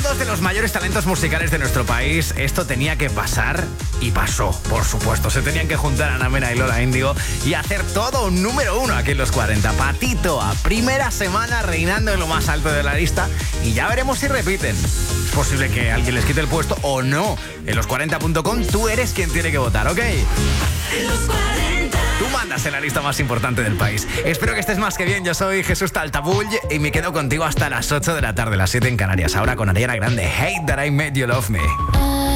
dos de los mayores talentos musicales de nuestro país, esto tenía que pasar y pasó, por supuesto. Se tenían que juntar Ana Mena y Lola Índigo y hacer todo un número uno aquí en los 40. Patito, a primera semana reinando en lo más alto de la lista y ya veremos si repiten. Es posible que alguien les quite el puesto o no. En los40.com tú eres quien tiene que votar, ¿ok? En los 40. Tú mandas en la lista más importante del país. Espero que estés más que bien. Yo soy Jesús Taltabull y me quedo contigo hasta las 8 de la tarde, las 7 en Canarias. Ahora con Ariana Grande, Hate That I Made You Love Me.